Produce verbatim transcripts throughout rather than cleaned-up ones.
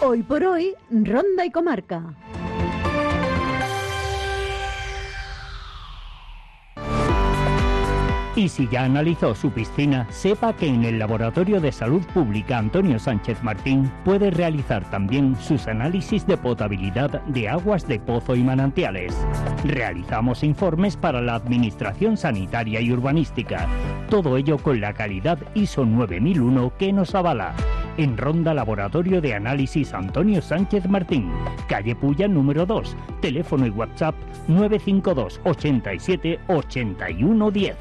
Hoy por hoy, Ronda y Comarca. Y si ya analizó su piscina, sepa que en el Laboratorio de Salud Pública Antonio Sánchez Martín puede realizar también sus análisis de potabilidad de aguas de pozo y manantiales. Realizamos informes para la Administración Sanitaria y Urbanística. Todo ello con la calidad I S O nueve mil uno que nos avala. En Ronda, Laboratorio de Análisis Antonio Sánchez Martín, calle Puya número dos, teléfono y WhatsApp nueve cinco dos, ochenta y siete, ochenta y uno, diez.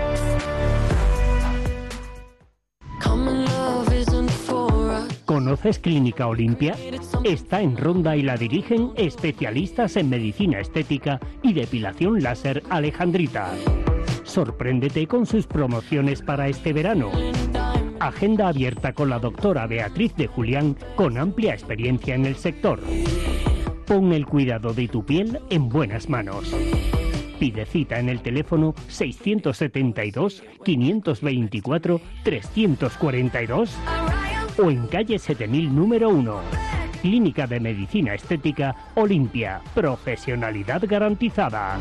¿Conoces Clínica Olimpia? Está en Ronda y la dirigen especialistas en medicina estética y depilación láser Alejandrita. Sorpréndete con sus promociones para este verano. Agenda abierta con la doctora Beatriz de Julián, con amplia experiencia en el sector. Pon el cuidado de tu piel en buenas manos. Pide cita en el teléfono seiscientos setenta y dos, quinientos veinticuatro, trescientos cuarenta y dos o en calle siete mil número uno. Clínica de Medicina Estética Olimpia. Profesionalidad garantizada.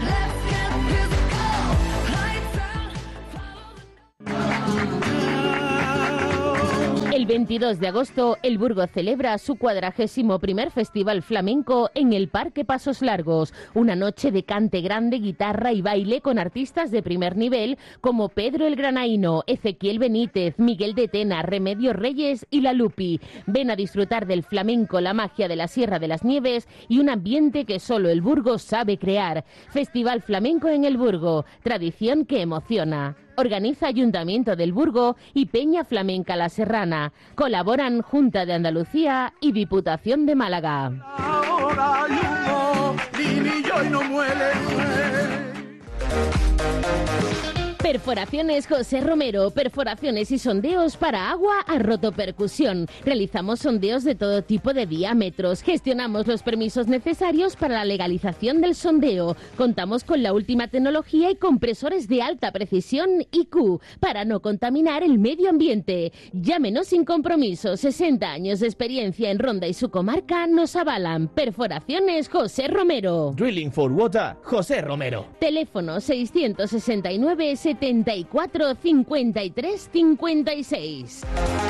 El veintidós de agosto, el Burgo celebra su cuadragésimo primer Festival Flamenco en el Parque Pasos Largos. Una noche de cante grande, guitarra y baile con artistas de primer nivel como Pedro el Granaíno, Ezequiel Benítez, Miguel de Tena, Remedios Reyes y La Lupi. Ven a disfrutar del flamenco, la magia de la Sierra de las Nieves y un ambiente que solo el Burgo sabe crear. Festival Flamenco en el Burgo, tradición que emociona. Organiza Ayuntamiento del Burgo y Peña Flamenca La Serrana. Colaboran Junta de Andalucía y Diputación de Málaga. Ahora hay humo, y no muele, muele. Perforaciones José Romero, perforaciones y sondeos para agua a rotopercusión. Realizamos sondeos de todo tipo de diámetros. Gestionamos los permisos necesarios para la legalización del sondeo. Contamos con la última tecnología y compresores de alta precisión I Q para no contaminar el medio ambiente. Llámenos sin compromiso. sesenta años de experiencia en Ronda y su comarca nos avalan. Perforaciones José Romero. Drilling for Water José Romero. Teléfono seiscientos sesenta y nueve, setenta y cuatro, cincuenta y tres, cincuenta y seis.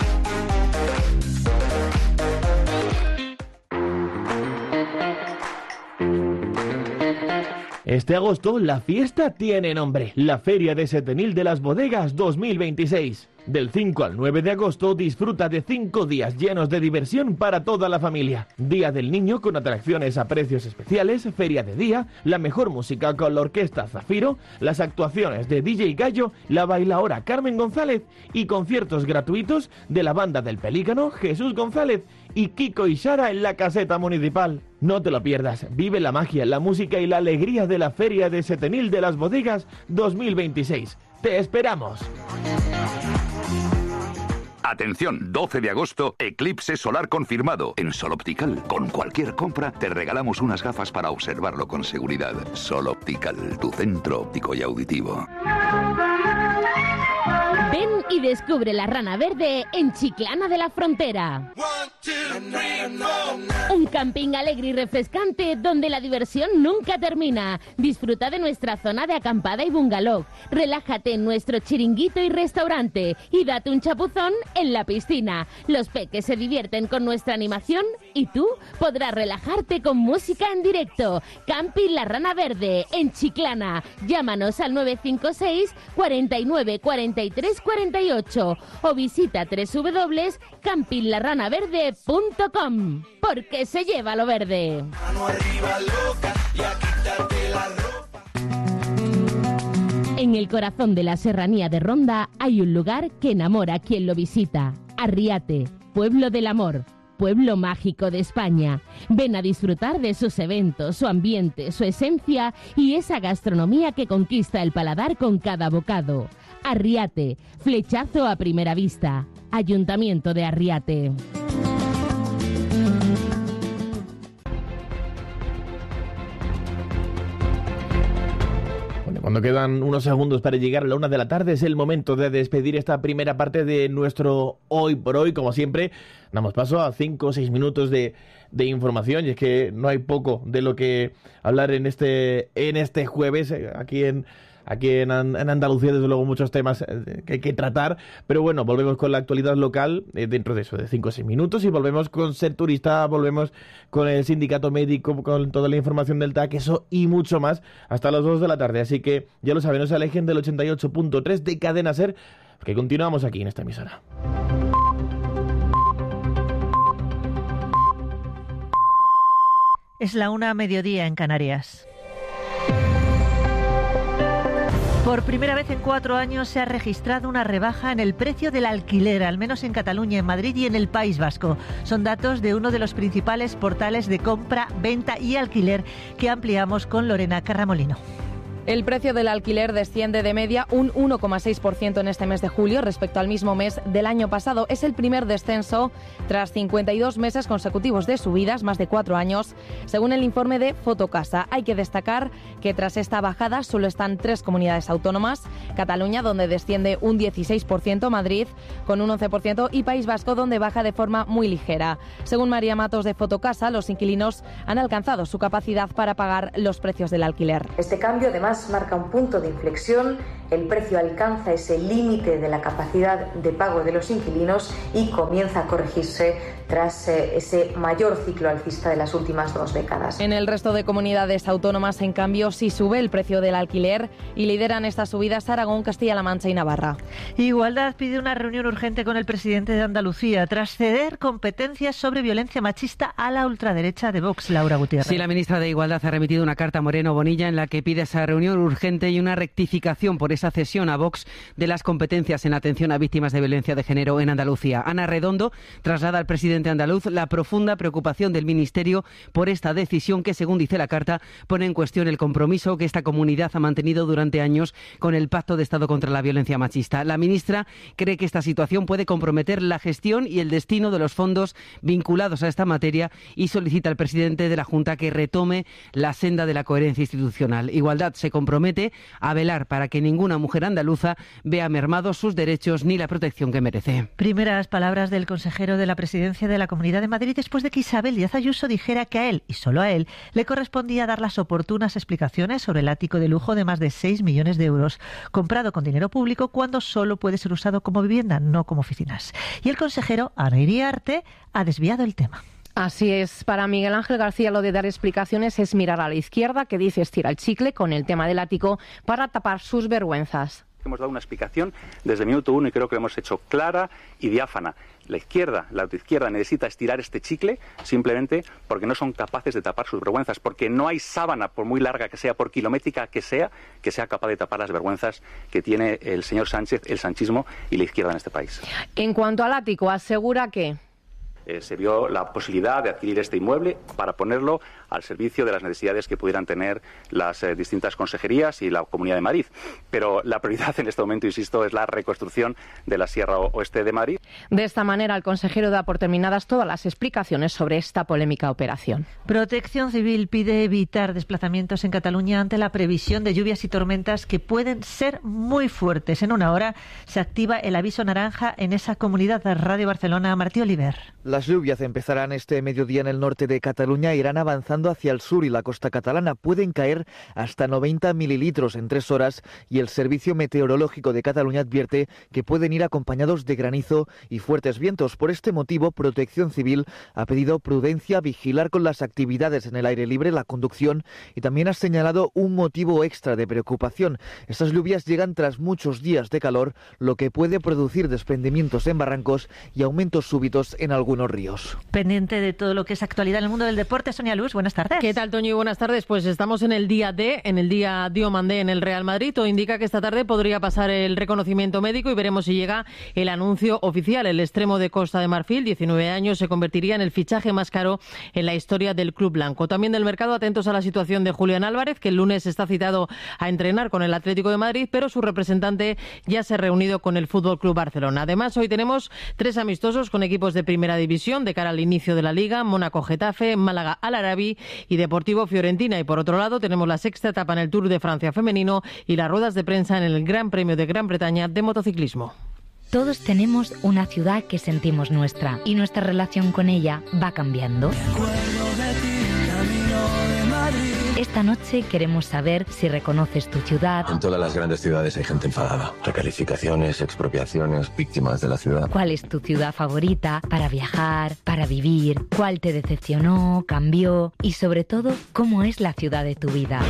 Este agosto la fiesta tiene nombre, la Feria de Setenil de las Bodegas dos mil veintiséis. Del cinco al nueve de agosto disfruta de cinco días llenos de diversión para toda la familia. Día del Niño con atracciones a precios especiales, feria de día, la mejor música con la orquesta Zafiro, las actuaciones de D J Gallo, la bailaora Carmen González y conciertos gratuitos de la banda del Pelícano, Jesús González y Kiko y Sara en la caseta municipal. No te lo pierdas, vive la magia, la música y la alegría de la Feria de Setenil de las Bodegas dos mil veintiséis. ¡Te esperamos! Atención, doce de agosto, eclipse solar confirmado en Sol Optical. Con cualquier compra te regalamos unas gafas para observarlo con seguridad. Sol Optical, tu centro óptico y auditivo. Ven y descubre la Rana Verde en Chiclana de la Frontera. Un camping alegre y refrescante donde la diversión nunca termina. Disfruta de nuestra zona de acampada y bungalow. Relájate en nuestro chiringuito y restaurante y date un chapuzón en la piscina. Los peques se divierten con nuestra animación y tú podrás relajarte con música en directo. Camping La Rana Verde en Chiclana. Llámanos al nueve cinco seis, cuarenta y nueve, cuarenta y tres, cuarenta y ocho o visita doble u doble u doble u punto camping la rana verde punto com, porque se lleva lo verde. En el corazón de la serranía de Ronda hay un lugar que enamora a quien lo visita. Arriate, pueblo del amor, pueblo mágico de España. Ven a disfrutar de sus eventos, su ambiente, su esencia y esa gastronomía que conquista el paladar con cada bocado. Arriate, flechazo a primera vista. Ayuntamiento de Arriate. Bueno, Cuando quedan unos segundos para llegar a la una de la tarde, es el momento de despedir esta primera parte de nuestro Hoy por Hoy. Como siempre, damos paso a cinco o seis minutos de, de información, y es que no hay poco de lo que hablar en este, en este jueves, aquí en... Aquí en, en Andalucía, desde luego, muchos temas que hay que tratar. Pero bueno, volvemos con la actualidad local eh, dentro de eso, de cinco o seis minutos. Y volvemos con Ser Turista, volvemos con el sindicato médico, con toda la información del T A C, eso y mucho más, hasta las dos de la tarde. Así que ya lo saben, no se alejen del ochenta y ocho punto tres de Cadena Ser, que continuamos aquí en esta emisora. Es la una, mediodía en Canarias. Por primera vez en cuatro años se ha registrado una rebaja en el precio del alquiler, al menos en Cataluña, en Madrid y en el País Vasco. Son datos de uno de los principales portales de compra, venta y alquiler que ampliamos con Lorena Carramolino. El precio del alquiler desciende de media un uno coma seis por ciento en este mes de julio respecto al mismo mes del año pasado. Es el primer descenso tras cincuenta y dos meses consecutivos de subidas, más de cuatro años, según el informe de Fotocasa. Hay que destacar que tras esta bajada solo están tres comunidades autónomas: Cataluña, donde desciende un dieciséis por ciento, Madrid con un once por ciento y País Vasco, donde baja de forma muy ligera. Según María Matos de Fotocasa, los inquilinos han alcanzado su capacidad para pagar los precios del alquiler. Este cambio, además, marca un punto de inflexión. El precio alcanza ese límite de la capacidad de pago de los inquilinos y comienza a corregirse tras eh, ese mayor ciclo alcista de las últimas dos décadas. En el resto de comunidades autónomas, en cambio, sí sube el precio del alquiler y lideran estas subidas Aragón, Castilla-La Mancha y Navarra. Igualdad pide una reunión urgente con el presidente de Andalucía tras ceder competencias sobre violencia machista a la ultraderecha de Vox, Laura Gutiérrez. Sí, la ministra de Igualdad ha remitido una carta a Moreno Bonilla en la que pide esa reunión urgente y una rectificación por esa cesión a Vox de las competencias en atención a víctimas de violencia de género en Andalucía. Ana Redondo traslada al presidente andaluz la profunda preocupación del Ministerio por esta decisión que, según dice la carta, pone en cuestión el compromiso que esta comunidad ha mantenido durante años con el Pacto de Estado contra la Violencia Machista. La ministra cree que esta situación puede comprometer la gestión y el destino de los fondos vinculados a esta materia y solicita al presidente de la Junta que retome la senda de la coherencia institucional. Igualdad se compromete a velar para que ninguna mujer andaluza vea mermados sus derechos ni la protección que merece. Primeras palabras del consejero de la Presidencia de la Comunidad de Madrid después de que Isabel Díaz Ayuso dijera que a él, y solo a él, le correspondía dar las oportunas explicaciones sobre el ático de lujo de más de seis millones de euros, comprado con dinero público cuando solo puede ser usado como vivienda, no como oficinas. Y el consejero, Ana Iriarte, ha desviado el tema. Así es, para Miguel Ángel García lo de dar explicaciones es mirar a la izquierda, que dice estira el chicle con el tema del ático para tapar sus vergüenzas. Hemos dado una explicación desde el minuto uno y creo que lo hemos hecho clara y diáfana. La izquierda, la izquierda necesita estirar este chicle simplemente porque no son capaces de tapar sus vergüenzas, porque no hay sábana, por muy larga que sea, por kilométrica que sea, que sea capaz de tapar las vergüenzas que tiene el señor Sánchez, el sanchismo y la izquierda en este país. En cuanto al ático, asegura que Eh, se vio la posibilidad de adquirir este inmueble para ponerlo al servicio de las necesidades que pudieran tener las eh, distintas consejerías y la Comunidad de Madrid. Pero la prioridad en este momento, insisto, es la reconstrucción de la Sierra Oeste de Madrid. De esta manera, el consejero da por terminadas todas las explicaciones sobre esta polémica operación. Protección Civil pide evitar desplazamientos en Cataluña ante la previsión de lluvias y tormentas que pueden ser muy fuertes. En una hora se activa el aviso naranja en esa comunidad. Radio Barcelona, Martí Oliver. Las lluvias empezarán este mediodía en el norte de Cataluña e irán avanzando hacia el sur y la costa catalana. Pueden caer hasta noventa mililitros en tres horas y el Servicio Meteorológico de Cataluña advierte que pueden ir acompañados de granizo y fuertes vientos. Por este motivo, Protección Civil ha pedido prudencia, vigilar con las actividades en el aire libre, la conducción, y también ha señalado un motivo extra de preocupación. Estas lluvias llegan tras muchos días de calor, lo que puede producir desprendimientos en barrancos y aumentos súbitos en algunos ríos. Pendiente de todo lo que es actualidad en el mundo del deporte, Sonia Luz, buenas tardes. ¿Qué tal, Toño? Y buenas tardes. Pues estamos en el día D, en el día Diomandé en el Real Madrid. Todo indica que esta tarde podría pasar el reconocimiento médico y veremos si llega el anuncio oficial. El extremo de Costa de Marfil, diecinueve años, se convertiría en el fichaje más caro en la historia del club blanco. También del mercado, atentos a la situación de Julián Álvarez, que el lunes está citado a entrenar con el Atlético de Madrid, pero su representante ya se ha reunido con el Fútbol Club Barcelona. Además, hoy tenemos tres amistosos con equipos de primera división división de cara al inicio de la Liga, Mónaco-Getafe, Málaga-Al-Arabi y Deportivo-Fiorentina. Y por otro lado tenemos la sexta etapa en el Tour de Francia femenino y las ruedas de prensa en el Gran Premio de Gran Bretaña de motociclismo. Todos tenemos una ciudad que sentimos nuestra y nuestra relación con ella va cambiando. Esta noche queremos saber si reconoces tu ciudad. En todas las grandes ciudades hay gente enfadada. Recalificaciones, expropiaciones, víctimas de la ciudad. ¿Cuál es tu ciudad favorita para viajar, para vivir? ¿Cuál te decepcionó, cambió? Y sobre todo, ¿cómo es la ciudad de tu vida?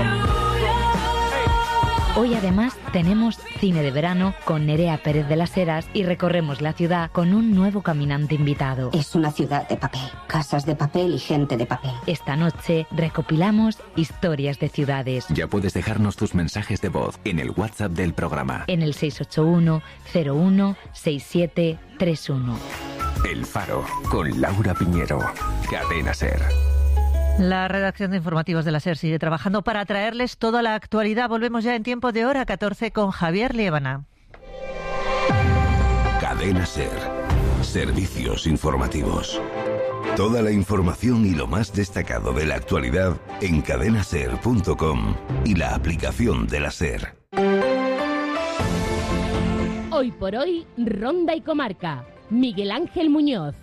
Hoy además tenemos cine de verano con Nerea Pérez de las Heras y recorremos la ciudad con un nuevo caminante invitado. Es una ciudad de papel, casas de papel y gente de papel. Esta noche recopilamos historias de ciudades. Ya puedes dejarnos tus mensajes de voz en el WhatsApp del programa. En el seis ocho uno, cero uno, seis siete tres uno. El Faro, con Laura Piñero. Cadena SER. La redacción de informativos de la SER sigue trabajando para traerles toda la actualidad. Volvemos ya en tiempo de hora catorce con Javier Liébana. Cadena SER. Servicios informativos. Toda la información y lo más destacado de la actualidad en cadena ser punto com y la aplicación de la SER. Hoy por hoy, Ronda y Comarca. Miguel Ángel Muñoz.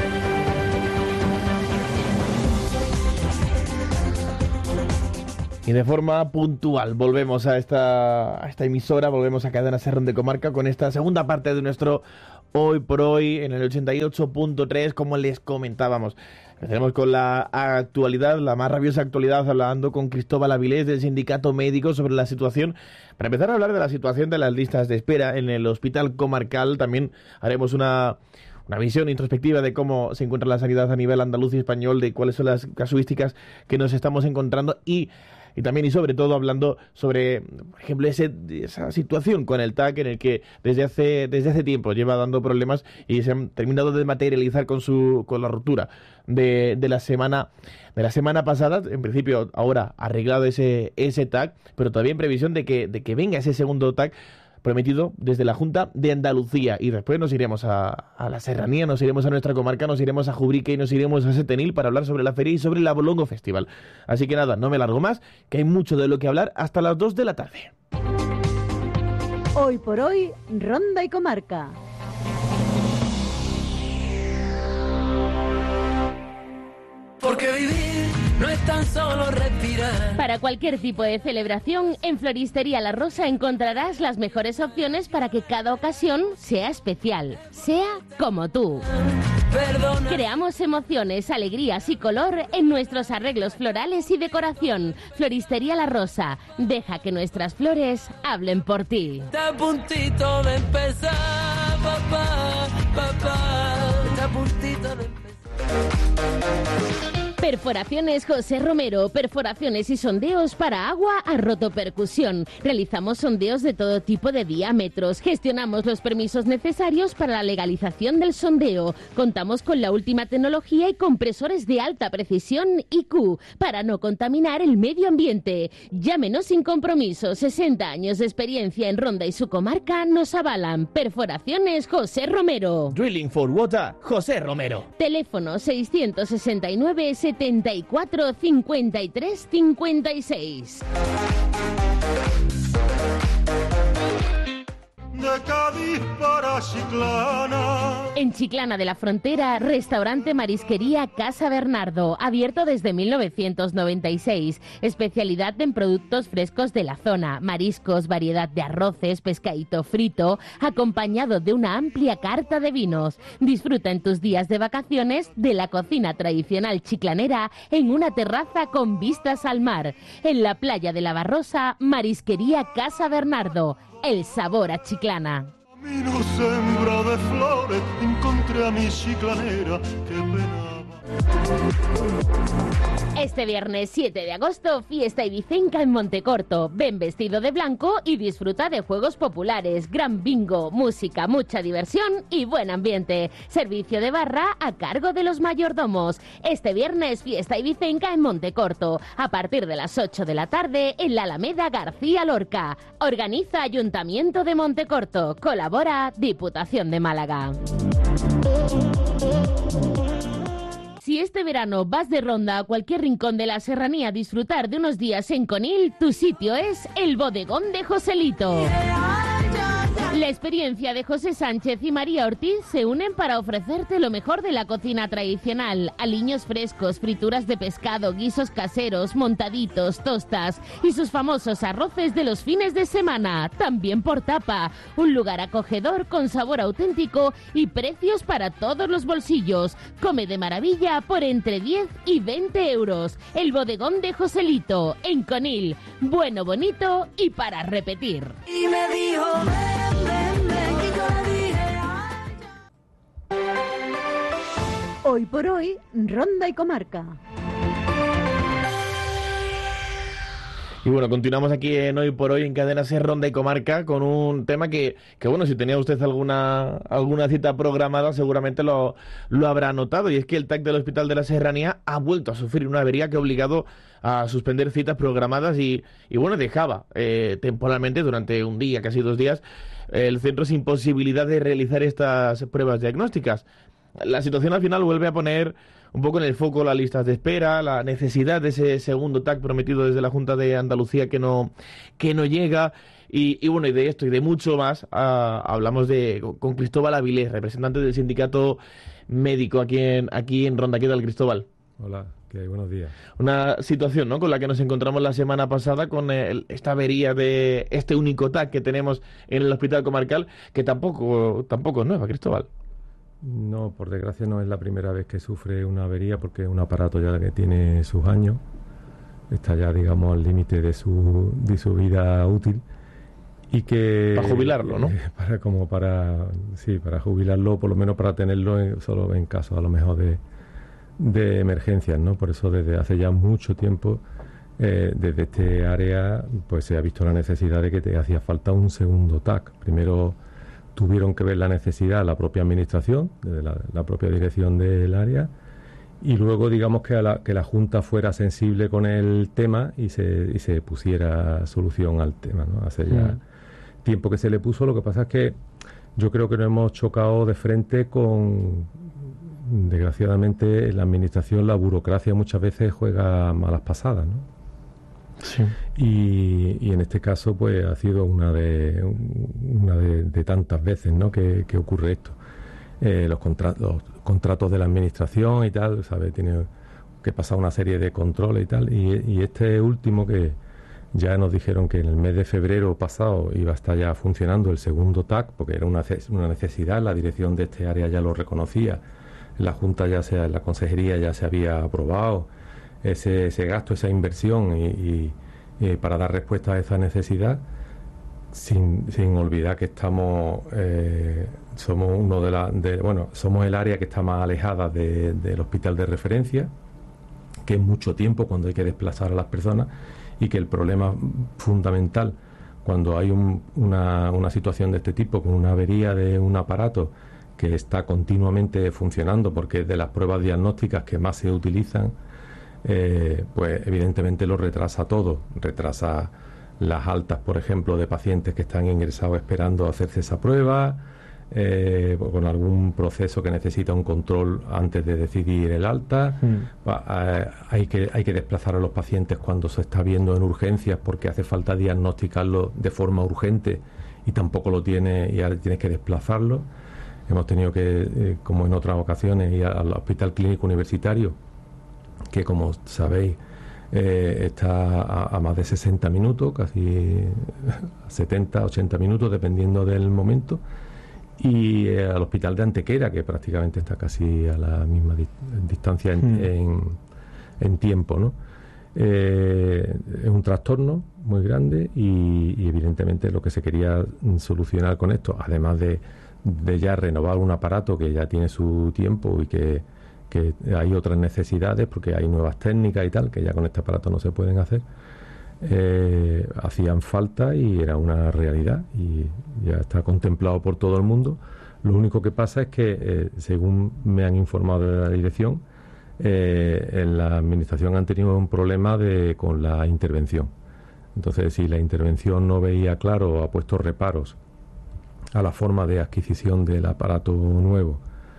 Y de forma puntual volvemos a esta, a esta emisora, volvemos a Cadena SER de Comarca con esta segunda parte de nuestro Hoy por Hoy en el ochenta y ocho punto tres, como les comentábamos. Empezaremos con la actualidad, la más rabiosa actualidad, hablando con Cristóbal Avilés del Sindicato Médico sobre la situación. Para empezar a hablar de la situación de las listas de espera en el Hospital Comarcal, también haremos una... una visión introspectiva de cómo se encuentra la sanidad a nivel andaluz y español, de cuáles son las casuísticas que nos estamos encontrando y, y también y sobre todo hablando sobre, por ejemplo, ese, esa situación con el T A C en el que desde hace desde hace tiempo lleva dando problemas y se han terminado de materializar con su con la ruptura de, de la semana de la semana pasada. En principio ahora arreglado ese ese T A C, pero todavía en previsión de que de que venga ese segundo T A C prometido desde la Junta de Andalucía, y después nos iremos a, a la Serranía, nos iremos a nuestra comarca, nos iremos a Jubrique y nos iremos a Setenil para hablar sobre la feria y sobre la Bolongo Festival. Así que nada, no me largo más, que hay mucho de lo que hablar hasta las dos de la tarde. Hoy por hoy, Ronda y Comarca. Porque vivir no es tan solo respirar. Para cualquier tipo de celebración, en Floristería La Rosa encontrarás las mejores opciones para que cada ocasión sea especial, sea como tú. Perdona. Creamos emociones, alegrías y color en nuestros arreglos florales y decoración. Floristería La Rosa, deja que nuestras flores hablen por ti. Está a puntito de empezar, papá, papá. Está a puntito de empezar. Perforaciones José Romero, perforaciones y sondeos para agua a rotopercusión. Realizamos sondeos de todo tipo de diámetros, gestionamos los permisos necesarios para la legalización del sondeo. Contamos con la última tecnología y compresores de alta precisión I Q para no contaminar el medio ambiente. Llámenos sin compromiso, sesenta años de experiencia en Ronda y su comarca nos avalan. Perforaciones José Romero. Drilling for Water, José Romero. Teléfono seiscientos sesenta y nueve, setenta y cuatro, cincuenta y tres, cincuenta y seis. De Cádiz para Chiclana. En Chiclana de la Frontera, restaurante Marisquería Casa Bernardo, abierto desde mil novecientos noventa y seis. Especialidad en productos frescos de la zona, mariscos, variedad de arroces, pescadito frito, acompañado de una amplia carta de vinos. Disfruta en tus días de vacaciones de la cocina tradicional chiclanera en una terraza con vistas al mar. En la playa de la Barrosa, Marisquería Casa Bernardo. El sabor a Chiclana. Camino sembra de flores, encontré a mi chiclanera, qué pena. Este viernes siete de agosto, fiesta ibicenca en Montecorto. Ven vestido de blanco y disfruta de juegos populares, gran bingo, música, mucha diversión y buen ambiente. Servicio de barra a cargo de los mayordomos. Este viernes, fiesta ibicenca en Montecorto. A partir de las ocho de la tarde, en la Alameda García Lorca. Organiza Ayuntamiento de Montecorto. Colabora Diputación de Málaga. Si este verano vas de ronda a cualquier rincón de la serranía a disfrutar de unos días en Conil, tu sitio es el Bodegón de Joselito. La experiencia de José Sánchez y María Ortiz se unen para ofrecerte lo mejor de la cocina tradicional. Aliños frescos, frituras de pescado, guisos caseros, montaditos, tostas y sus famosos arroces de los fines de semana, también por tapa. Un lugar acogedor con sabor auténtico y precios para todos los bolsillos. Come de maravilla por entre diez y veinte euros. El Bodegón de Joselito, en Conil. Bueno, bonito y para repetir. Y me dijo, ven, ven, ven, y yo le dije, Hoy por hoy, Ronda y Comarca. Y bueno, continuamos aquí en Hoy por Hoy en Cadena Ser, Ronda y Comarca, con un tema que, que bueno, si tenía usted alguna alguna cita programada, seguramente lo, lo habrá notado, y es que el T A C del Hospital de la Serranía ha vuelto a sufrir una avería que ha obligado a suspender citas programadas y, y bueno, dejaba eh, temporalmente, durante un día, casi dos días, el centro sin posibilidad de realizar estas pruebas diagnósticas. La situación al final vuelve a poner un poco en el foco las listas de espera, la necesidad de ese segundo T A C prometido desde la Junta de Andalucía que no que no llega, y, y bueno, y de esto y de mucho más uh, hablamos de con Cristóbal Avilés, representante del sindicato médico aquí en aquí en Ronda. ¿Qué tal, Cristóbal? Hola, ¿qué hay? Buenos días. Una situación, ¿no?, con la que nos encontramos la semana pasada con el, esta avería de este único T A C que tenemos en el Hospital Comarcal, que tampoco tampoco es nueva, Cristóbal. No, por desgracia no es la primera vez que sufre una avería, porque es un aparato ya que tiene sus años, está ya, digamos, al límite de su, de su vida útil, y que... Para jubilarlo, ¿no? Eh, para, como para, sí, para jubilarlo, por lo menos para tenerlo en, solo en caso a lo mejor de, de emergencias, ¿no? Por eso desde hace ya mucho tiempo, eh, desde este área, pues se ha visto la necesidad de que te hacía falta un segundo T A C. Primero tuvieron que ver la necesidad la propia administración, desde la, la propia dirección del área, y luego, digamos, que, a la, que la Junta fuera sensible con el tema y se, y se pusiera solución al tema, ¿no? Hace ya mm. tiempo que se le puso. Lo que pasa es que yo creo que nos hemos chocado de frente con, desgraciadamente, en la administración la burocracia muchas veces juega malas pasadas, ¿no? Sí. Y, y en este caso pues ha sido una de una de, de tantas veces, ¿no?, que, que ocurre esto. Eh, los, contra los contratos de la administración y tal, ¿sabes? Tiene que pasar una serie de controles y tal, y, y este último, que ya nos dijeron que en el mes de febrero pasado iba a estar ya funcionando el segundo T A C, porque era una, una necesidad, la dirección de este área ya lo reconocía, la Junta ya sea, la Consejería ya se había aprobado ese, ese gasto, esa inversión, y, y, y para dar respuesta a esa necesidad, sin, sin olvidar que estamos eh, somos uno de la de, bueno somos el área que está más alejada de, del hospital de referencia, que es mucho tiempo cuando hay que desplazar a las personas, y que el problema fundamental cuando hay un, una, una situación de este tipo, con una avería de un aparato que está continuamente funcionando, porque es de las pruebas diagnósticas que más se utilizan, Eh, pues evidentemente lo retrasa todo, retrasa las altas, por ejemplo, de pacientes que están ingresados esperando hacerse esa prueba, eh, con algún proceso que necesita un control antes de decidir el alta. Mm. Va, eh, hay que hay que desplazar a los pacientes cuando se está viendo en urgencias, porque hace falta diagnosticarlo de forma urgente y tampoco lo tiene, y ahora tienes que desplazarlo. Hemos tenido que, eh, como en otras ocasiones, ir al Hospital Clínico Universitario, que, como sabéis, eh, está a, a más de sesenta minutos, casi setenta, ochenta minutos, dependiendo del momento, y eh, al Hospital de Antequera, que prácticamente está casi a la misma di distancia en, mm. en, en tiempo, ¿no? Eh, es un trastorno muy grande, y, y evidentemente lo que se quería solucionar con esto, además de, de ya renovar un aparato que ya tiene su tiempo y que que hay otras necesidades, porque hay nuevas técnicas y tal, que ya con este aparato no se pueden hacer, eh, hacían falta y era una realidad y ya está contemplado por todo el mundo. Lo único que pasa es que, eh, según me han informado de la dirección, eh, en la administración han tenido un problema de, con la intervención. Entonces, si la intervención no veía claro o ha puesto reparos a la forma de adquisición del aparato nuevo,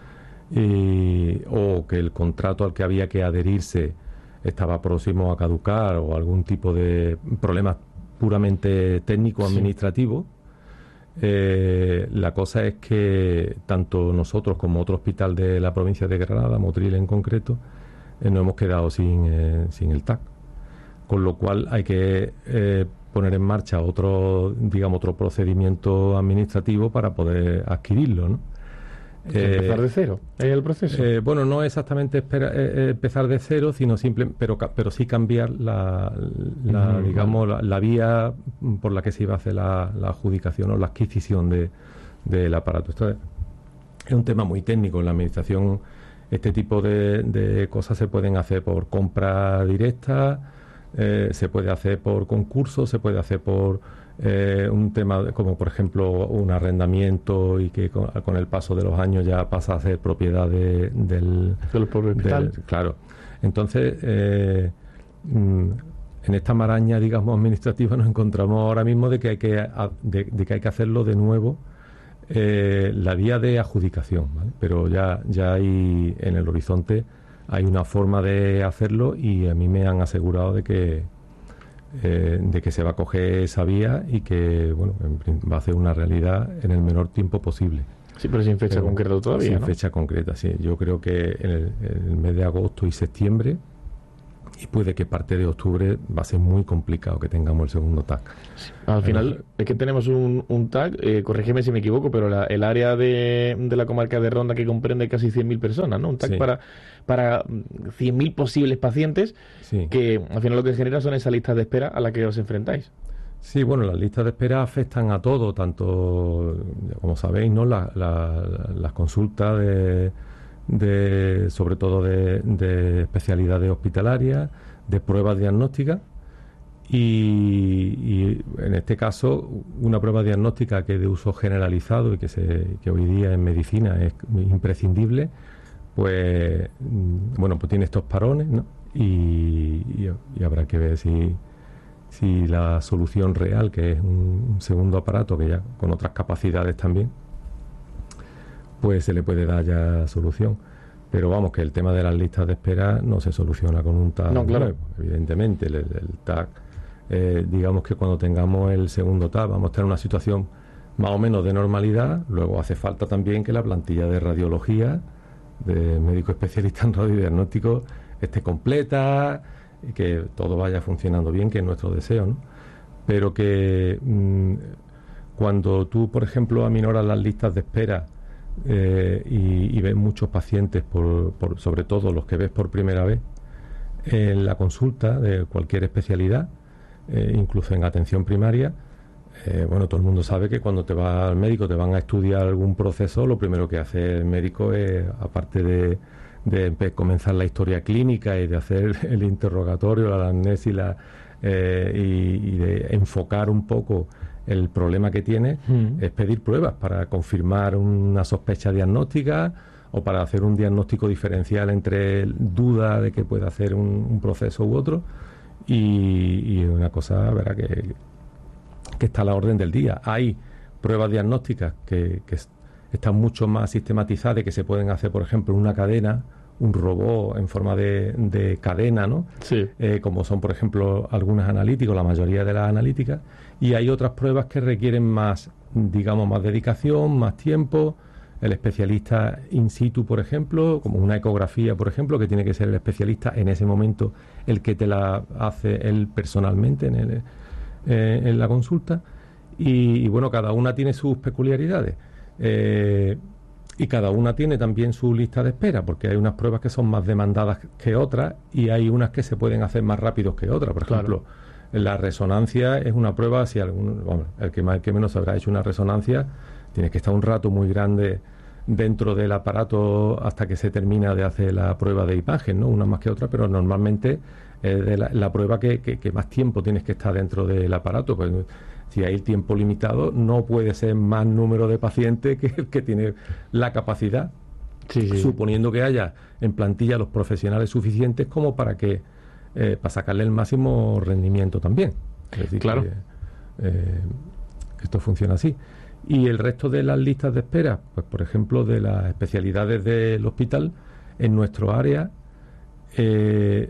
y, o que el contrato al que había que adherirse estaba próximo a caducar, o algún tipo de problemas puramente técnico-administrativo, sí. eh, la cosa es que tanto nosotros como otro hospital de la provincia de Granada, Motril en concreto, eh, nos hemos quedado sin, eh, sin el T A C. Con lo cual hay que eh, poner en marcha otro, digamos, otro procedimiento administrativo para poder adquirirlo, ¿no? Eh, empezar de cero, ¿es el proceso? Eh, bueno, no exactamente espera, eh, empezar de cero, sino simple, pero pero sí cambiar la, la uh-huh. digamos, la, la vía por la que se iba a hacer la, la adjudicación o la adquisición de del aparato. Esto es, es un tema muy técnico. En la administración este tipo de, de cosas se pueden hacer por compra directa, eh, se puede hacer por concurso, se puede hacer por Eh, un tema como por ejemplo un arrendamiento y que con, con el paso de los años ya pasa a ser propiedad de, del, del propio hospital. Del, claro. Entonces, eh, mm, en esta maraña, digamos, administrativa nos encontramos ahora mismo de que hay que, a, de, de que, hay que hacerlo de nuevo, eh, la vía de adjudicación, ¿vale? Pero ya, ya hay en el horizonte hay una forma de hacerlo y a mí me han asegurado de que Eh, de que se va a coger esa vía y que, bueno, va a ser una realidad en el menor tiempo posible. Sí, pero sin fecha pero, concreta todavía, Sin ¿no? fecha concreta, sí. Yo creo que en el, en el mes de agosto y septiembre, y puede que parte de octubre, va a ser muy complicado que tengamos el segundo T A C. Sí. Al pero, final, es que tenemos un, un T A C, eh, corrígeme si me equivoco, pero la, el área de, de la comarca de Ronda que comprende casi cien mil personas, ¿no? Un T A C sí. para, para cien mil posibles pacientes, sí. que al final lo que genera son esas listas de espera a las que os enfrentáis. Sí, bueno, las listas de espera afectan a todo, tanto, como sabéis, ¿no? La, la, las consultas de... de sobre todo de, de especialidades hospitalarias, de pruebas diagnósticas y, y en este caso una prueba diagnóstica que es de uso generalizado y que, se, que hoy día en medicina es imprescindible, pues bueno, pues tiene estos parones, ¿no? y, y, y habrá que ver si, si la solución real, que es un, un segundo aparato que ya con otras capacidades también, pues se le puede dar ya solución. Pero vamos, que el tema de las listas de espera no se soluciona con un T A C no, claro. nuevo, evidentemente. El, el T A C, eh, digamos que cuando tengamos el segundo T A C vamos a estar en una situación más o menos de normalidad. Luego hace falta también que la plantilla de radiología, de médico especialista en radiodiagnóstico, esté completa, y que todo vaya funcionando bien, que es nuestro deseo, ¿no? Pero que mmm, cuando tú, por ejemplo, aminoras las listas de espera, Eh, y, y ves muchos pacientes, por, por, sobre todo los que ves por primera vez en la consulta de cualquier especialidad, eh, incluso en atención primaria, eh, bueno, todo el mundo sabe que cuando te vas al médico te van a estudiar algún proceso, lo primero que hace el médico es, aparte de, de comenzar la historia clínica y de hacer el interrogatorio, la anamnesis la, eh, y, y de enfocar un poco el problema que tiene, mm. es pedir pruebas para confirmar una sospecha diagnóstica o para hacer un diagnóstico diferencial entre duda de que puede hacer un, un proceso u otro, y, y una cosa, ¿verdad?, que, que está a la orden del día. Hay pruebas diagnósticas que, que están mucho más sistematizadas y que se pueden hacer, por ejemplo, en una cadena, un robot en forma de, de cadena, ¿no? Sí. Eh, como son, por ejemplo, algunas analíticas, la mayoría de las analíticas, y hay otras pruebas que requieren más, digamos, más dedicación, más tiempo. El especialista in situ, por ejemplo, como una ecografía, por ejemplo, que tiene que ser el especialista en ese momento el que te la hace él personalmente en, el, eh, en la consulta. Y, y bueno, cada una tiene sus peculiaridades. Eh, Y cada una tiene también su lista de espera, porque hay unas pruebas que son más demandadas que otras y hay unas que se pueden hacer más rápidos que otras. Por ejemplo, claro, la resonancia es una prueba, si algún, bueno, el que más el que menos habrá hecho una resonancia, tienes que estar un rato muy grande dentro del aparato hasta que se termina de hacer la prueba de imagen, ¿no? Una más que otra, pero normalmente es de la, la prueba que, que, que más tiempo tienes que estar dentro del aparato. Pues si hay tiempo limitado, no puede ser más número de pacientes que el que tiene la capacidad, sí, sí. suponiendo que haya en plantilla los profesionales suficientes como para que eh, para sacarle el máximo rendimiento también. Es decir, claro. que, eh, que esto funciona así. Y el resto de las listas de espera, pues por ejemplo, de las especialidades del hospital, en nuestro área, eh,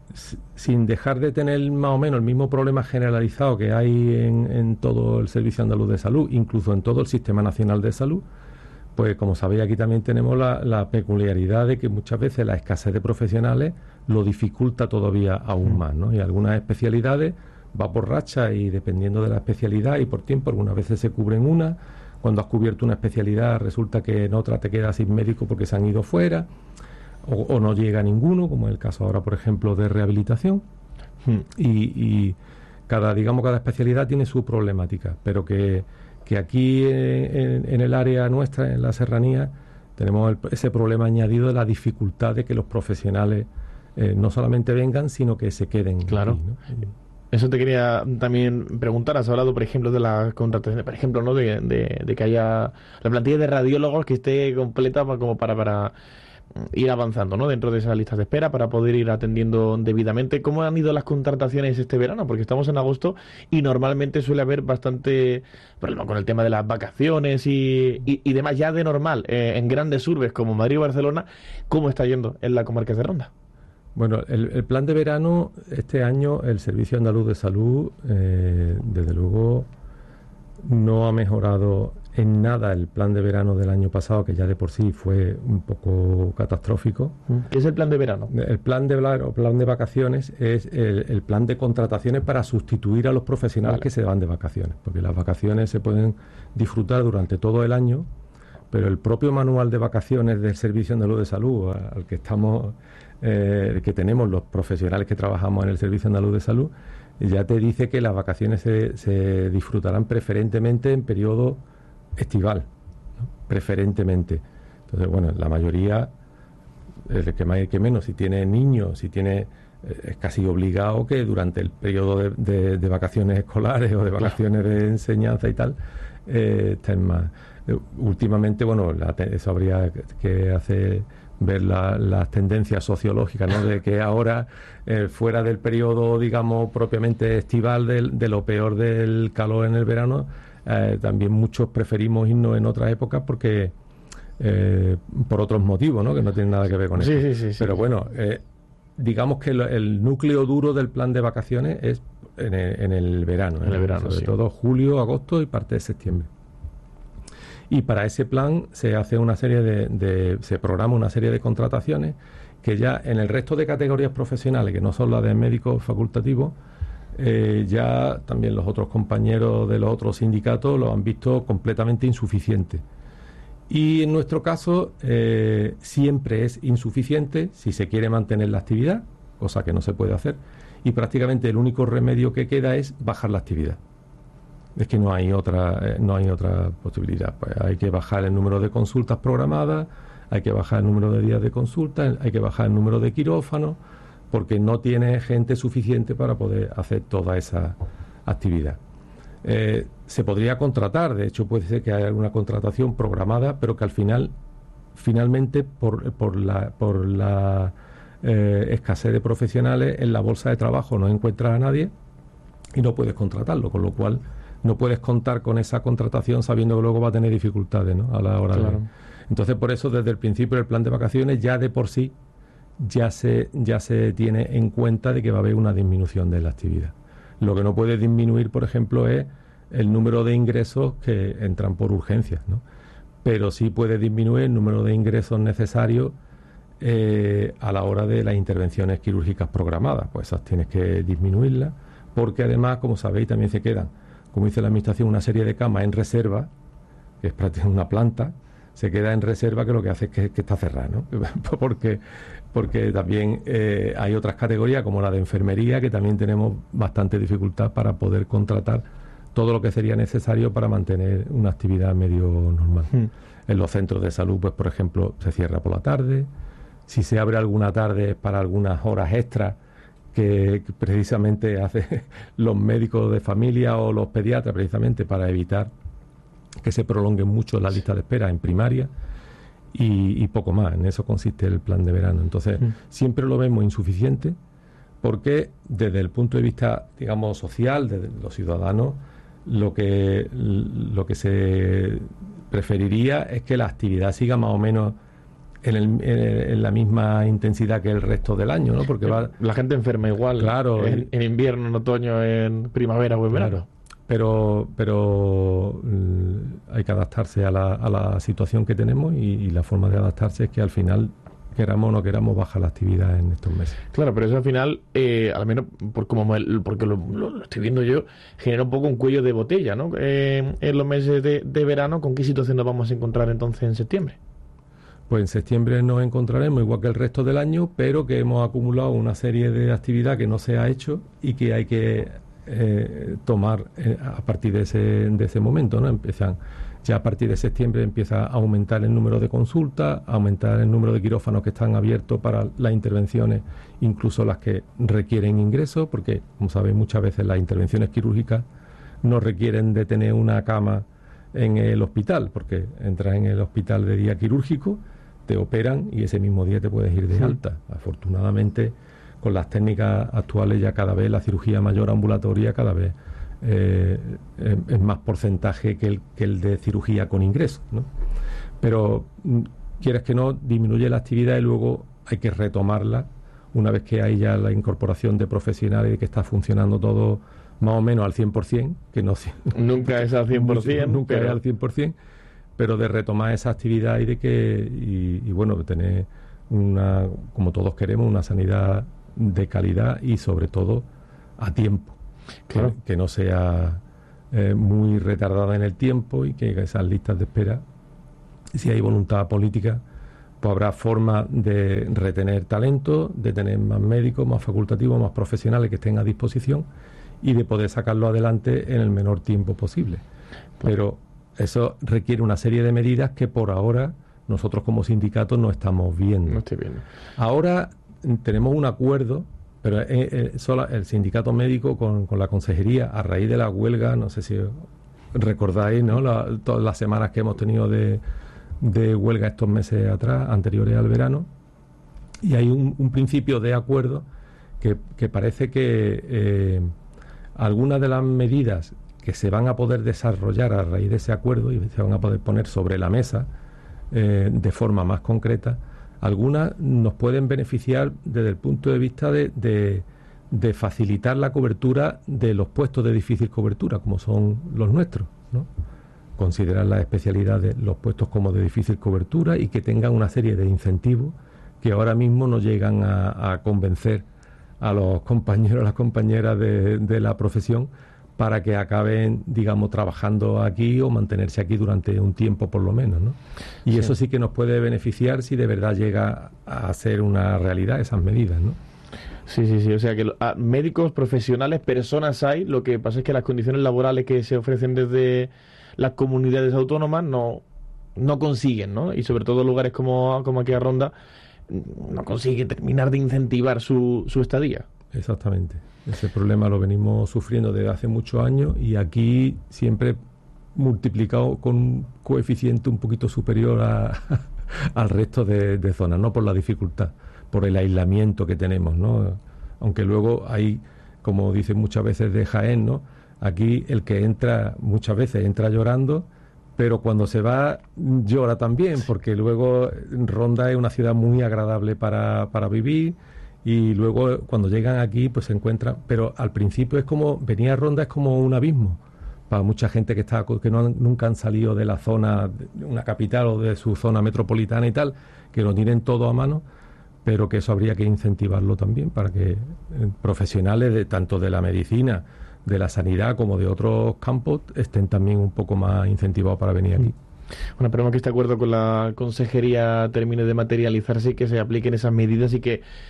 sin dejar de tener más o menos el mismo problema generalizado que hay en, en todo el Servicio Andaluz de Salud, incluso en todo el Sistema Nacional de Salud, pues como sabéis, aquí también tenemos la, la peculiaridad de que muchas veces la escasez de profesionales lo dificulta todavía aún más, ¿no? Y algunas especialidades va por racha y dependiendo de la especialidad y por tiempo, algunas veces se cubren una. Cuando has cubierto una especialidad resulta que en otra te quedas sin médico porque se han ido fuera o, o no llega ninguno, como es el caso ahora, por ejemplo, de rehabilitación. Hmm. Y, y cada, digamos, cada especialidad tiene su problemática, pero que, que aquí en, en el área nuestra, en la serranía, tenemos el, ese problema añadido de la dificultad de que los profesionales eh, no solamente vengan, sino que se queden. Claro. Aquí, ¿no? Eso te quería también preguntar. Has hablado, por ejemplo, de la contratación, por ejemplo, ¿no? De, de, de que haya la plantilla de radiólogos que esté completa para, como para, para ir avanzando, ¿no? Dentro de esas listas de espera para poder ir atendiendo debidamente. ¿Cómo han ido las contrataciones este verano? Porque estamos en agosto y normalmente suele haber bastante problema con el tema de las vacaciones y, y, y demás, ya de normal, eh, en grandes urbes como Madrid o Barcelona. ¿Cómo está yendo en la comarca de Ronda? Bueno, el, el plan de verano, este año el Servicio Andaluz de Salud, eh, desde luego, no ha mejorado en nada el plan de verano del año pasado, que ya de por sí fue un poco catastrófico. ¿Qué es el plan de verano? El plan de, o plan de vacaciones es el, el plan de contrataciones para sustituir a los profesionales vale. que se van de vacaciones, porque las vacaciones se pueden disfrutar durante todo el año, pero el propio manual de vacaciones del Servicio Andaluz de Salud, al que estamos... Eh, que tenemos los profesionales que trabajamos en el Servicio Andaluz de Salud, ya te dice que las vacaciones se, se disfrutarán preferentemente en periodo estival, ¿no? Preferentemente. Entonces, bueno, la mayoría, el que más y que menos, si tiene niños, si tiene, eh, es casi obligado que durante el periodo de, de, de vacaciones escolares o de vacaciones de enseñanza y tal, eh, estén más. Eh, últimamente, bueno, la, eso habría que hacer... ver la, las tendencias sociológicas, ¿no? De que ahora, eh, fuera del periodo, digamos, propiamente estival, de, de lo peor del calor en el verano, eh, también muchos preferimos irnos en otras épocas porque eh, por otros motivos, ¿no? Que no tienen nada que ver con eso. Sí, sí, sí, sí. Pero bueno, eh, digamos que lo, el núcleo duro del plan de vacaciones es en el, en el verano, en el verano, sobre sí. todo julio, agosto y parte de septiembre. Y para ese plan se hace una serie de, de se programa una serie de contrataciones que ya en el resto de categorías profesionales, que no son las de médicos facultativos, eh, ya también los otros compañeros de los otros sindicatos lo han visto completamente insuficiente. Y en nuestro caso eh, siempre es insuficiente si se quiere mantener la actividad, cosa que no se puede hacer, y prácticamente el único remedio que queda es bajar la actividad. Es que no hay otra eh, no hay otra posibilidad. Pues hay que bajar el número de consultas programadas, hay que bajar el número de días de consulta, hay que bajar el número de quirófanos, porque no tiene gente suficiente para poder hacer toda esa actividad. Eh, se podría contratar, de hecho puede ser que haya alguna contratación programada, pero que al final, finalmente, por, por la, por la eh, escasez de profesionales, en la bolsa de trabajo no encuentras a nadie y no puedes contratarlo, con lo cual no puedes contar con esa contratación sabiendo que luego va a tener dificultades, ¿no? A la hora claro. de... Entonces, por eso, desde el principio del plan de vacaciones, ya de por sí, ya se, ya se tiene en cuenta de que va a haber una disminución de la actividad. Lo que no puede disminuir, por ejemplo, es el número de ingresos que entran por urgencias, ¿no? Pero sí puede disminuir el número de ingresos necesarios eh, a la hora de las intervenciones quirúrgicas programadas. Pues esas tienes que disminuirlas, porque además, como sabéis, también se quedan, como dice la Administración, una serie de camas en reserva, que es prácticamente una planta, se queda en reserva, que lo que hace es que, que está cerrada, ¿no? porque, porque también eh, hay otras categorías, como la de enfermería, que también tenemos bastante dificultad para poder contratar todo lo que sería necesario para mantener una actividad medio normal. Mm. En los centros de salud, pues por ejemplo, se cierra por la tarde. Si se abre alguna tarde para algunas horas extras que precisamente hacen los médicos de familia o los pediatras, precisamente para evitar que se prolonguen mucho las listas de espera en primaria y, y poco más. En eso consiste el plan de verano. Entonces, mm. siempre lo vemos insuficiente porque desde el punto de vista, digamos, social, de los ciudadanos, lo que, lo que se preferiría es que la actividad siga más o menos en, el, en, en la misma intensidad que el resto del año, ¿no? Porque va... La gente enferma igual, claro, en, en invierno, en otoño, en primavera o en verano. Claro. Pero, pero hay que adaptarse a la, a la situación que tenemos y, y la forma de adaptarse es que al final, queramos o no queramos, baja la actividad en estos meses. Claro, pero eso al final, eh, al menos por como me, porque lo, lo, lo estoy viendo yo, genera un poco un cuello de botella, ¿no? Eh, en los meses de, de verano, ¿con qué situación nos vamos a encontrar entonces en septiembre? Pues en septiembre nos encontraremos igual que el resto del año, pero que hemos acumulado una serie de actividad que no se ha hecho y que hay que eh, tomar eh, a partir de ese, de ese momento, ¿no? Empiezan ya a partir de septiembre empieza a aumentar el número de consultas, a aumentar el número de quirófanos que están abiertos para las intervenciones, incluso las que requieren ingreso, porque, como sabéis, muchas veces las intervenciones quirúrgicas no requieren de tener una cama en el hospital, porque entras en el hospital de día quirúrgico, te operan y ese mismo día te puedes ir de alta. Afortunadamente, con las técnicas actuales ya cada vez la cirugía mayor ambulatoria cada vez eh, es más porcentaje que el, que el de cirugía con ingreso, ¿no? Pero quieres que no, disminuye la actividad y luego hay que retomarla una vez que hay ya la incorporación de profesionales y que está funcionando todo más o menos al cien por ciento, que no nunca es al cien por ciento, nunca pero... es al cien por ciento, pero de retomar esa actividad y de que y, y bueno, tener una, como todos queremos, una sanidad de calidad y sobre todo a tiempo, claro. que, que no sea eh, muy retardada en el tiempo y que esas listas de espera, si hay voluntad política, pues habrá forma de retener talento, de tener más médicos, más facultativos, más profesionales que estén a disposición y de poder sacarlo adelante en el menor tiempo posible. Pero eso requiere una serie de medidas que por ahora nosotros como sindicatos no estamos viendo. No estoy viendo. Ahora tenemos un acuerdo, pero eh, eh, solo el sindicato médico con, con la consejería, a raíz de la huelga, no sé si recordáis, ¿no? La, todas las semanas que hemos tenido de, de huelga estos meses atrás, anteriores al verano, y hay un, un principio de acuerdo que, que parece que eh, algunas de las medidas que se van a poder desarrollar a raíz de ese acuerdo y se van a poder poner sobre la mesa eh, de forma más concreta, algunas nos pueden beneficiar desde el punto de vista de, de, de facilitar la cobertura de los puestos de difícil cobertura, como son los nuestros, ¿no? Considerar las especialidades, los puestos como de difícil cobertura y que tengan una serie de incentivos que ahora mismo no llegan a, a convencer a los compañeros, a las compañeras de, de la profesión para que acaben, digamos, trabajando aquí o mantenerse aquí durante un tiempo por lo menos, ¿no? Y sí. Eso sí que nos puede beneficiar si de verdad llega a ser una realidad esas medidas, ¿no? Sí, sí, sí, o sea que a médicos, profesionales, personas hay, lo que pasa es que las condiciones laborales que se ofrecen desde las comunidades autónomas no, no consiguen, ¿no? Y sobre todo lugares como, como aquí a Ronda no consigue terminar de incentivar su, su estadía. Exactamente. Ese problema lo venimos sufriendo desde hace muchos años y aquí siempre multiplicado con un coeficiente un poquito superior a, al resto de, de zonas, no por la dificultad, por el aislamiento que tenemos, ¿no? Aunque luego hay, como dicen muchas veces de Jaén, ¿no? Aquí el que entra, muchas veces entra llorando, pero cuando se va llora también, porque luego Ronda es una ciudad muy agradable para, para vivir. Y luego cuando llegan aquí pues se encuentran, pero al principio es como, venir a Ronda es como un abismo para mucha gente que está que no han, nunca han salido de la zona, de una capital o de su zona metropolitana y tal, que lo tienen todo a mano, pero que eso habría que incentivarlo también para que eh, profesionales de tanto de la medicina, de la sanidad como de otros campos estén también un poco más incentivados para venir aquí. Bueno, esperemos que este acuerdo con la consejería termine de materializarse y que se apliquen esas medidas y que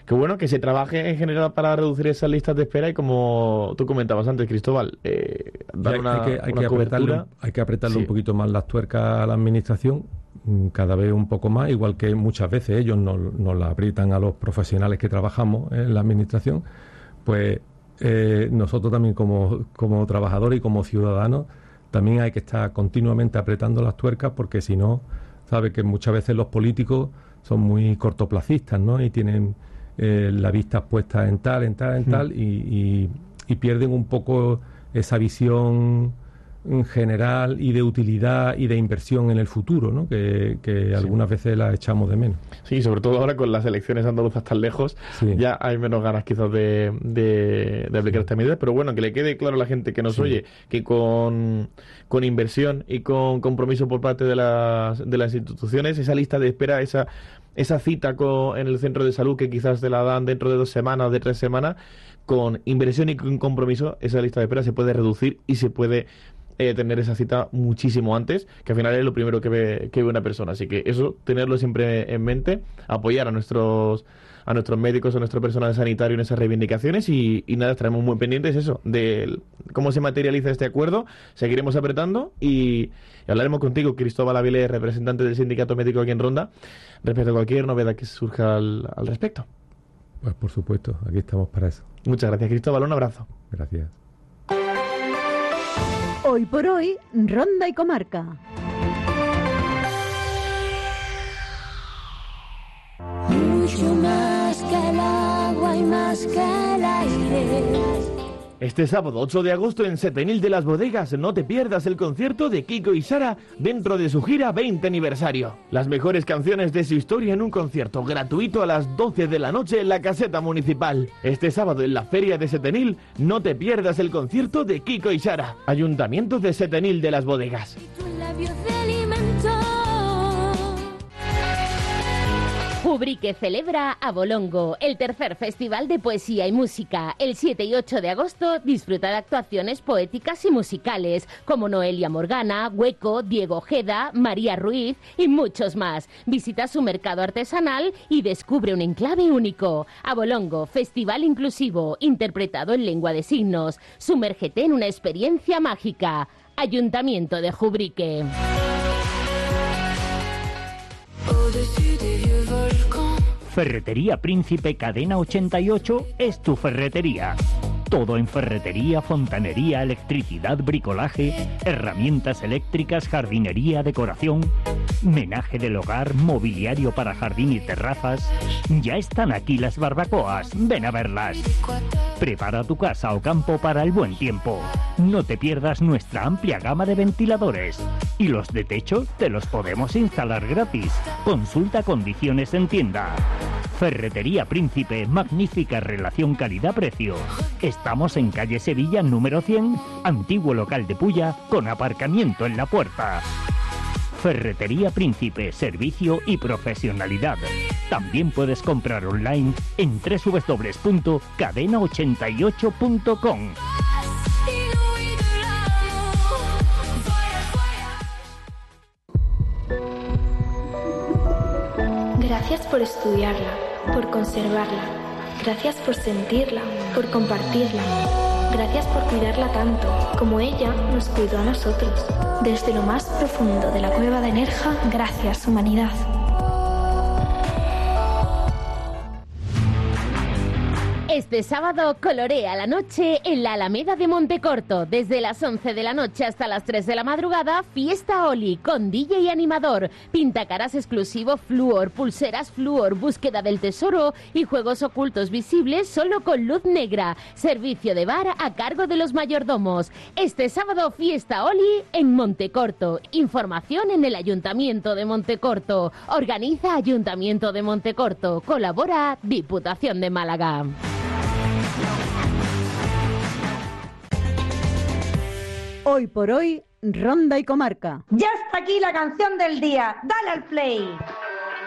que bueno, que se trabaje en general para reducir esas listas de espera y como tú comentabas antes, Cristóbal, eh, dar hay, una, hay que, hay una que cobertura. apretarle, hay que apretarle Sí. un poquito más las tuercas a la administración, cada vez un poco más, igual que muchas veces ellos nos, nos la aprietan a los profesionales que trabajamos en la administración, pues eh, nosotros también como, como trabajadores y como ciudadanos también hay que estar continuamente apretando las tuercas, porque si no, sabe que muchas veces los políticos son muy cortoplacistas, ¿no? Y tienen eh, la vista puesta en tal, en tal, en tal, y, y, y pierden un poco esa visión general y de utilidad y de inversión en el futuro, ¿no? Que, que sí. algunas veces la echamos de menos. Sí, sobre todo ahora con las elecciones andaluzas tan lejos, sí. ya hay menos ganas quizás de, de, de aplicar sí. estas medidas, pero bueno, que le quede claro a la gente que nos sí. oye, que con, con inversión y con compromiso por parte de las, de las instituciones, esa lista de espera, esa esa cita con, en el centro de salud que quizás te la dan dentro de dos semanas, de tres semanas, con inversión y con compromiso, esa lista de espera se puede reducir y se puede Eh, tener esa cita muchísimo antes, que al final es lo primero que ve, que ve una persona. Así que eso, tenerlo siempre en mente, apoyar a nuestros a nuestros médicos, a nuestro personal sanitario en esas reivindicaciones y, y nada, estaremos muy pendientes eso, de cómo se materializa este acuerdo, seguiremos apretando y, y hablaremos contigo, Cristóbal Avilés, representante del Sindicato Médico aquí en Ronda, respecto a cualquier novedad que surja al, al respecto. Pues por supuesto, aquí estamos para eso. Muchas gracias, Cristóbal, un abrazo. Gracias. Hoy por hoy, Ronda y Comarca. Mucho más que el agua y más que el aire. Este sábado ocho de agosto en Setenil de las Bodegas no te pierdas el concierto de Kiko y Sara dentro de su gira veinte aniversario. Las mejores canciones de su historia en un concierto gratuito a las doce de la noche en la caseta municipal. Este sábado en la feria de Setenil no te pierdas el concierto de Kiko y Sara. Ayuntamiento de Setenil de las Bodegas. Jubrique celebra Abolongo, el tercer festival de poesía y música. El siete y ocho de agosto disfruta de actuaciones poéticas y musicales, como Noelia Morgana, Hueco, Diego Ojeda, María Ruiz y muchos más. Visita su mercado artesanal y descubre un enclave único. Abolongo, festival inclusivo, interpretado en lengua de signos. Sumérgete en una experiencia mágica. Ayuntamiento de Jubrique. Ferretería Príncipe Cadena ochenta y ocho es tu ferretería. Todo en ferretería, fontanería, electricidad, bricolaje, herramientas eléctricas, jardinería, decoración, menaje del hogar, mobiliario para jardín y terrazas. Ya están aquí las barbacoas, ven a verlas. Prepara tu casa o campo para el buen tiempo. No te pierdas nuestra amplia gama de ventiladores. Y los de techo te los podemos instalar gratis. Consulta condiciones en tienda. Ferretería Príncipe, magnífica relación calidad-precio. Estamos en calle Sevilla número cien, antiguo local de Pulla, con aparcamiento en la puerta. Ferretería Príncipe, servicio y profesionalidad. También puedes comprar online en doble u doble u doble u punto cadena ochenta y ocho punto com. Gracias por estudiarla, por conservarla. Gracias por sentirla, por compartirla. Gracias por cuidarla tanto, como ella nos cuidó a nosotros. Desde lo más profundo de la cueva de Nerja, gracias, humanidad. Este sábado colorea la noche en la Alameda de Montecorto. Desde las once de la noche hasta las tres de la madrugada, fiesta Oli con D J y animador, pintacaras exclusivo Fluor, pulseras Fluor, búsqueda del tesoro y juegos ocultos visibles solo con luz negra. Servicio de bar a cargo de los mayordomos. Este sábado fiesta Oli en Montecorto. Información en el Ayuntamiento de Montecorto. Organiza Ayuntamiento de Montecorto. Colabora Diputación de Málaga. Hoy por hoy, Ronda y Comarca. Ya está aquí la canción del día. Dale al play.